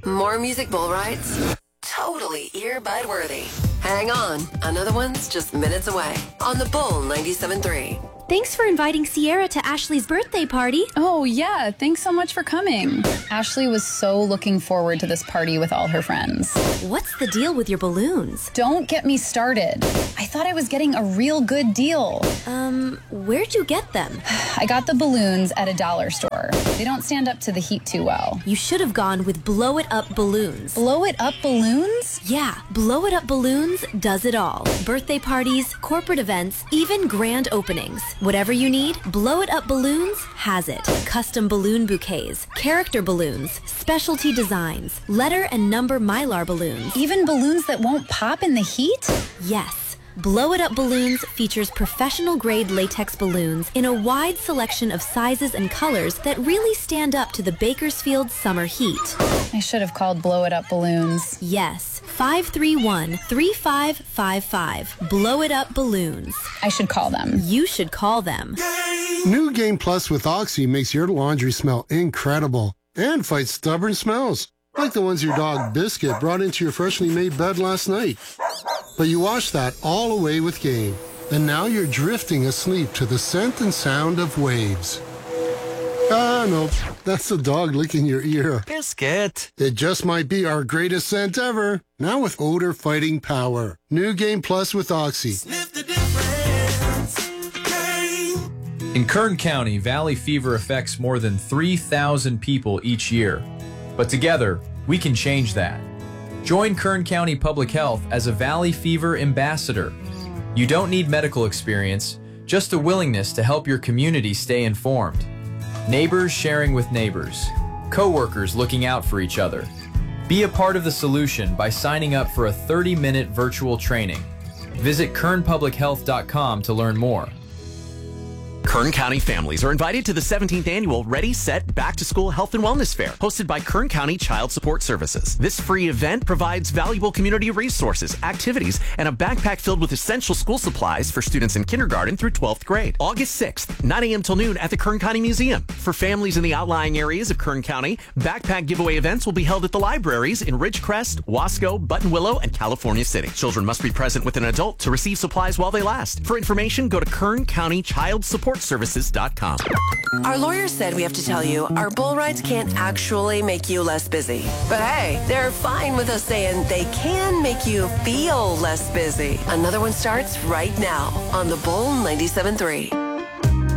More music bull rides? Totally earbud worthy. Hang on, another one's just minutes away on the Bull 97.3. Thanks for inviting Sierra to Ashley's birthday party. Oh, yeah. Thanks so much for coming. Ashley was so looking forward to this party with all her friends. What's the deal with your balloons? Don't get me started. I thought I was getting a real good deal. Where'd you get them? I got the balloons at a dollar store. They don't stand up to the heat too well. You should have gone with Blow It Up Balloons. Blow It Up Balloons? Yeah, Blow It Up Balloons does it all. Birthday parties, corporate events, even grand openings. Whatever you need, Blow It Up Balloons has it. Custom balloon bouquets, character balloons, specialty designs, letter and number Mylar balloons. Even balloons that won't pop in the heat? Yes. Blow It Up Balloons features professional-grade latex balloons in a wide selection of sizes and colors that really stand up to the Bakersfield summer heat. I should have called Blow It Up Balloons. Yes, 531-3555. Blow It Up Balloons. I should call them. You should call them. New Game Plus with Oxy makes your laundry smell incredible and fights stubborn smells, like the ones your dog Biscuit brought into your freshly made bed last night. But you washed that all away with Game, and now you're drifting asleep to the scent and sound of waves. Ah, no, that's the dog licking your ear. Biscuit. It just might be our greatest scent ever, now with odor-fighting power. New Game Plus with Oxy. Sniff the difference. Game. In Kern County, Valley fever affects more than 3,000 people each year. But together, we can change that. Join Kern County Public Health as a Valley Fever ambassador. You don't need medical experience, just a willingness to help your community stay informed. Neighbors sharing with neighbors. Coworkers looking out for each other. Be a part of the solution by signing up for a 30-minute virtual training. Visit kernpublichealth.com to learn more. Kern County families are invited to the 17th annual Ready, Set, Back to School Health and Wellness Fair, hosted by Kern County Child Support Services. This free event provides valuable community resources, activities, and a backpack filled with essential school supplies for students in kindergarten through 12th grade. August 6th, 9 a.m. till noon at the Kern County Museum. For families in the outlying areas of Kern County, backpack giveaway events will be held at the libraries in Ridgecrest, Wasco, Buttonwillow, and California City. Children must be present with an adult to receive supplies while they last. For information, go to KernCountyChildSupportServices.com. Our lawyers said we have to tell you our bull rides can't actually make you less busy. But hey, they're fine with us saying they can make you feel less busy. Another one starts right now on the Bull 97.3.